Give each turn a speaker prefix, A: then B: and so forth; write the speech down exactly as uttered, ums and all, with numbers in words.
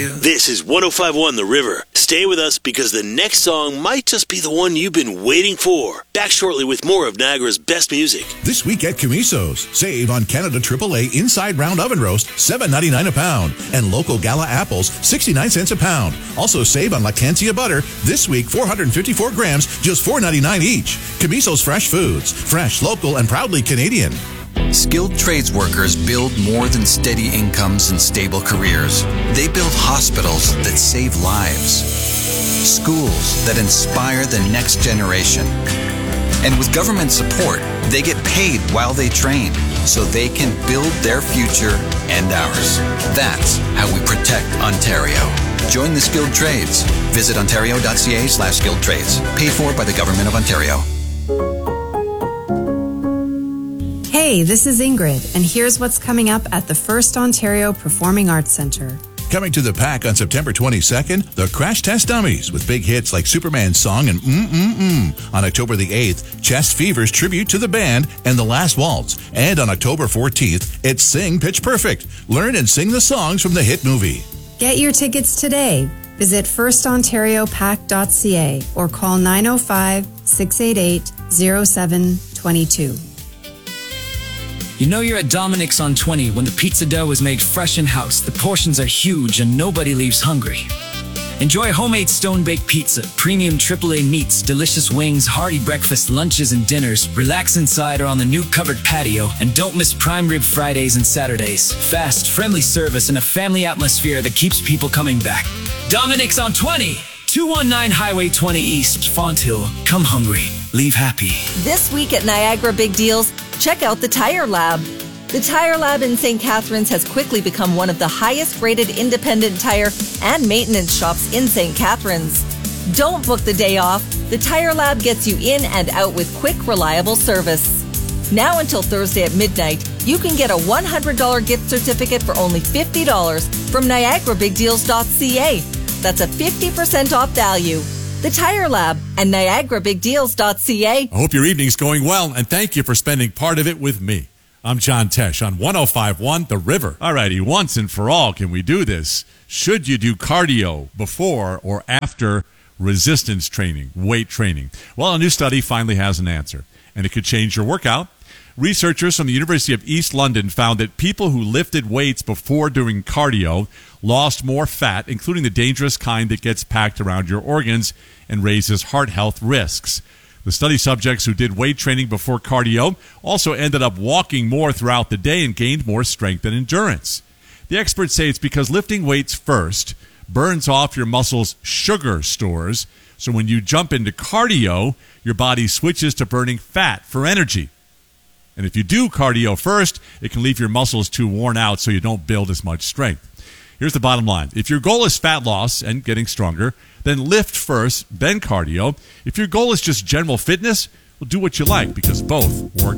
A: This is one oh five point one The River. Stay with us because the next song might just be the one you've been waiting for. Back shortly with more of Niagara's best music.
B: This week at Camiso's, save on Canada triple A inside round oven roast, seven ninety-nine a pound, and local Gala apples, sixty-nine cents a pound. Also save on Lactantia butter, this week four hundred fifty-four grams, just four ninety-nine each. Camiso's Fresh Foods, fresh, local, and proudly Canadian.
C: Skilled trades workers build more than steady incomes and stable careers. They build hospitals that save lives, schools that inspire the next generation. And with government support, they get paid while they train so they can build their future and ours. That's how we protect Ontario. Join the skilled trades. Visit ontario.ca slash skilled trades. Paid for by the Government of Ontario.
D: Hey, this is Ingrid, and here's what's coming up at the First Ontario Performing Arts Centre.
B: Coming to the Pack on September twenty-second, the Crash Test Dummies with big hits like Superman's Song and Mm-Mm-Mm. On October the eighth, Chest Fever's tribute to the band and The Last Waltz. And on October fourteenth, it's Sing Pitch Perfect. Learn and sing the songs from the hit movie.
D: Get your tickets today. Visit first ontario pack dot c a or call nine oh five, six eight eight, oh seven two two.
E: You know you're at Dominic's on twenty when the pizza dough is made fresh in-house, the portions are huge, and nobody leaves hungry. Enjoy homemade stone-baked pizza, premium triple A meats, delicious wings, hearty breakfast, lunches, and dinners. Relax inside or on the new covered patio, and don't miss prime rib Fridays and Saturdays. Fast, friendly service, and a family atmosphere that keeps people coming back. Dominic's on twenty, two nineteen Highway twenty East, Fonthill. Come hungry, leave happy.
F: This week at Niagara Big Deals, check out the Tire Lab. The Tire Lab in Saint Catharines has quickly become one of the highest-rated independent tire and maintenance shops in Saint Catharines. Don't book the day off. The Tire Lab gets you in and out with quick, reliable service. Now until Thursday at midnight, you can get a one hundred dollars gift certificate for only fifty dollars from niagara big deals dot c a. That's a fifty percent off value. The Tire Lab and niagara big deals dot c a.
G: I hope your evening's going well, and thank you for spending part of it with me. I'm John Tesh on one oh five point one The River. All righty, once and for all, can we do this? Should you do cardio before or after resistance training, weight training? Well, a new study finally has an answer, and it could change your workout. Researchers from the University of East London found that people who lifted weights before doing cardio lost more fat, including the dangerous kind that gets packed around your organs and raises heart health risks. The study subjects who did weight training before cardio also ended up walking more throughout the day and gained more strength and endurance. The experts say it's because lifting weights first burns off your muscles' sugar stores, so when you jump into cardio, your body switches to burning fat for energy. And if you do cardio first, it can leave your muscles too worn out so you don't build as much strength. Here's the bottom line. If your goal is fat loss and getting stronger, then lift first, then cardio. If your goal is just general fitness, well, do what you like because both work